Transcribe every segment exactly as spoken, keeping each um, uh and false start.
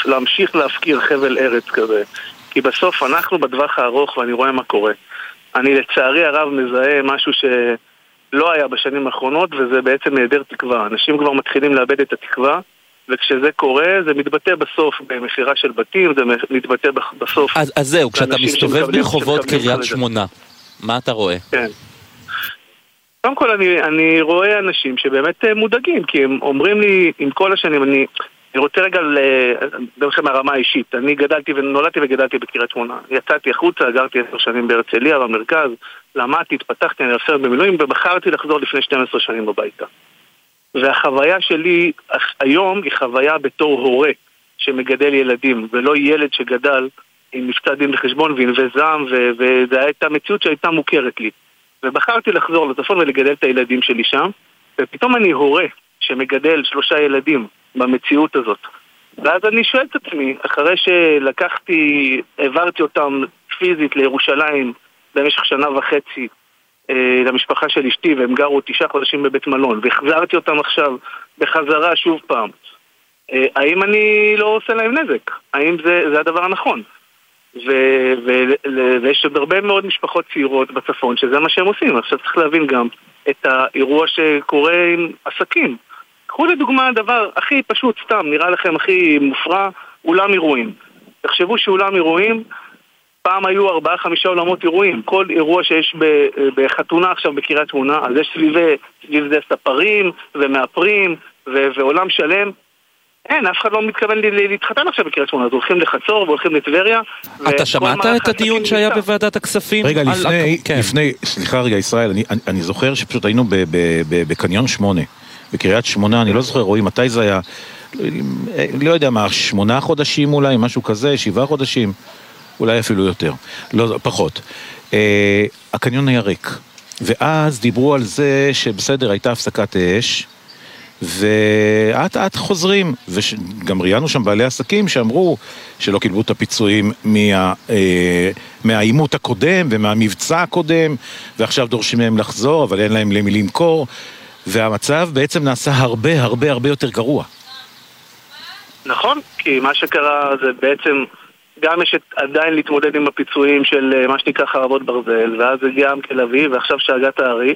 להמשיך להפקיר חבל ארץ כזה. כי בסוף אנחנו בדווח הארוך ואני רואה מה קורה. אני לצערי הרב מזהה משהו שלא היה בשנים האחרונות, וזה בעצם היעדר תקווה. אנשים כבר מתחילים לאבד את התקווה, וכשזה קורה, זה מתבטא בסוף במחירה של בתים, זה מתבטא בסוף... אז, אז זהו, כשאתה מסתובב ברחובות קריית שמונה, מה אתה רואה? כן. קודם כל, אני, אני רואה אנשים שבאמת מודאגים, כי הם אומרים לי, עם כל השנים, אני, אני רוצה רגע לדבר לכם מהרמה האישית. אני גדלתי ונולדתי וגדלתי בקריית שמונה. יצאתי החוצה, גרתי עשר שנים בהרצליה, במרכז, למדתי, התפתחתי, אני רפר במילואים, ובחרתי לחזור לפני שתים עשרה שנים בביתה. והחוויה שלי היום היא חוויה בתור הורה שמגדל ילדים, ולא ילד שגדל עם מבצע דין לחשבון וענבי זעם, וזו הייתה מציאות שהייתה מוכרת לי. ובחרתי לחזור לצפון ולגדל את הילדים שלי שם, ופתאום אני הורה שמגדל שלושה ילדים במציאות הזאת. ואז אני שואל את עצמי, אחרי שלקחתי, העברתי אותם פיזית לירושלים במשך שנה וחצי, למשפחה של אשתי, והם גרו תשעה חודשים בבית מלון, והחזרתי אותם עכשיו בחזרה שוב פעם. האם אני לא עושה להם נזק? האם זה, זה הדבר הנכון? ו- ו- ויש עוד הרבה מאוד משפחות צעירות בצפון שזה מה שהם עושים. עכשיו צריך להבין גם את האירוע שקורה עם עסקים. קחו לדוגמה הדבר הכי פשוט, סתם, נראה לכם הכי מופרע, אולם אירועים. תחשבו שאולם אירועים, פעם היו ארבעה חמישה עולמות אירועים. כל אירוע שיש בחתונה עכשיו בקריית שמונה, אז יש סביב, סביב זה ספרים ומאפרים ו- ועולם שלם. אין, אף אחד לא מתכוון להתחתן עכשיו בקריית שמונה, אז הולכים לחצור והולכים לטבריה. אתה שמעת את הדיון שהיה בוועדת הכספים? רגע, לפני, לפני, סליחה רגע ישראל, אני, אני זוכר שפשוט היינו בקניון שמונה, בקריית שמונה, אני לא זוכר, רואים מתי זה היה, לא יודע מה, שמונה חודשים אולי, משהו כזה, שבעה חודשים, אולי אפילו יותר, לא, פחות. הקניון היה ריק, ואז דיברו על זה שבסדר, הייתה הפסקת אש, ועט עט חוזרים, וגם ראיינו שם בעלי עסקים שאמרו שלא קיבלו את הפיצויים מה, אה, מהאימות הקודם ומהמבצע הקודם, ועכשיו דורשים מהם לחזור, אבל אין להם למי למכור, והמצב בעצם נעשה הרבה הרבה הרבה יותר גרוע. נכון, כי מה שקרה זה בעצם גם יש עדיין להתמודד עם הפיצויים של מה שנקרא חרבות ברזל, ואז הגיע עם תל אביב, ועכשיו שאגת הארי,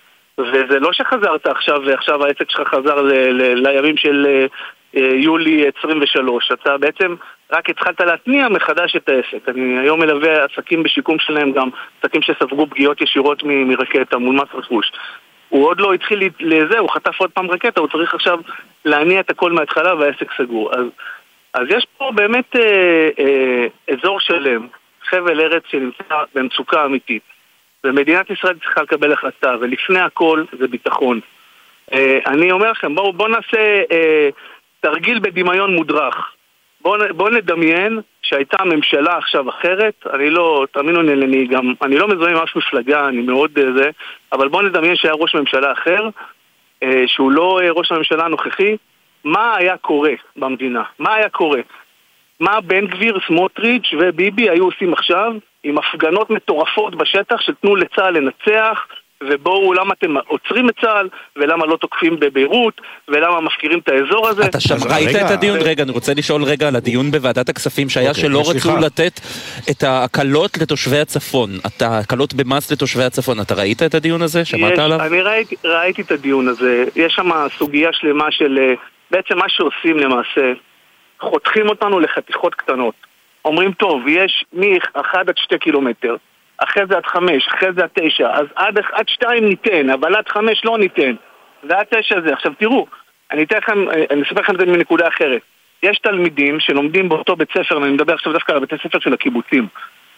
וזה לא שחזרת עכשיו, ועכשיו העסק שלך חזר ל- ל- לימים של uh, יולי עשרים ושלוש. אתה בעצם רק התחלת להתניע מחדש את העסק. אני היום מלווה עסקים בשיקום שלהם, גם עסקים שספגו פגיעות ישירות מ- מרקטה מול מס רכוש. הוא עוד לא התחיל לזה, הוא חטף עוד פעם רקטה, הוא צריך עכשיו להניע את הכל מההתחלה והעסק סגור. אז, אז יש פה באמת אה, אה, אזור שלם, חבל ארץ שנמצא במצוקה אמיתית. ומדינת ישראל צריכה לקבל החלטה, ולפני הכל זה ביטחון. אה, אני אומר לכם, בואו בוא נעשה אה, תרגיל בדמיון מודרך. בואו בוא נדמיין שהייתה ממשלה עכשיו אחרת, אני לא, תאמינו לי, אני גם, אני לא מזוהה עם אף מפלגה, אני מאוד זה, אבל בואו נדמיין שהיה ראש ממשלה אחר, אה, שהוא לא אה, ראש הממשלה הנוכחי, מה היה קורה במדינה? מה היה קורה? מה בן גביר, סמוטריץ' וביבי היו עושים עכשיו עם הפגנות מטורפות בשטח שתנו לצה"ל לנצח, ובואו למה אתם עוצרים את צה"ל, ולמה לא תוקפים בביירות, ולמה מפקירים את האזור הזה. אתה שם ראית את הדיון? רגע, אני רוצה לשאול רגע על הדיון בוועדת הכספים שהיה שלא רצו לתת את ההקלות לתושבי הצפון, את ההקלות במס לתושבי הצפון. אתה ראית את הדיון הזה? שמעת עליו? אני ראיתי את הדיון הזה. יש שם סוגיה שלמה של בעצם מה שעושים למעשה, חותכים אותנו לחתיכות קטנות. אומרים, טוב, יש מאחד עד שתי קילומטר, אחרי זה עד חמש, אחרי זה עד תשע, אז עד, עד שתיים ניתן, אבל עד חמש לא ניתן. ועד תשע זה. עכשיו תראו, אני אתן לכם, אני אספר לכם את זה מנקודה אחרת. יש תלמידים שלומדים באותו בית ספר, ואני מדבר עכשיו דווקא על בית הספר של הקיבוצים.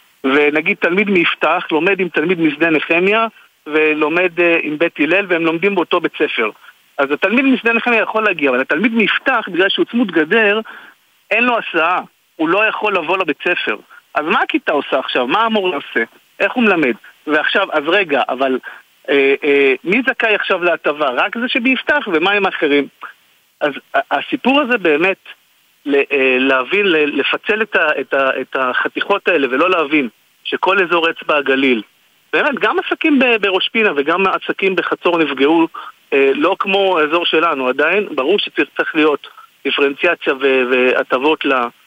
ונגיד תלמיד מיפתח, לומד עם תלמיד משדה נחמיה, ולומד עם בית הלל, והם לומדים באותו בית ספר. אז התלמיד משדה נחמיה יכול להגיע, אבל התלמיד מיפתח, בגלל שהוא צמוד גדר, אין לו הסעה, הוא לא יכול לבוא לבית ספר. אז מה הכיתה עושה עכשיו? מה אמור לעשה? איך הוא מלמד? ועכשיו, אז רגע, אבל אה, אה, מי זכאי עכשיו להטבה? רק זה שביפתח, ומה עם האחרים? אז הסיפור הזה באמת, להבין, לפצל את, ה, את, ה, את החתיכות האלה, ולא להבין שכל אזור אצבע הגליל, באמת, גם עסקים בראש פינה וגם עסקים בחצור נפגעו, אה, לא כמו האזור שלנו, עדיין ברור שצריך להיות דיפרנציאציה והטבות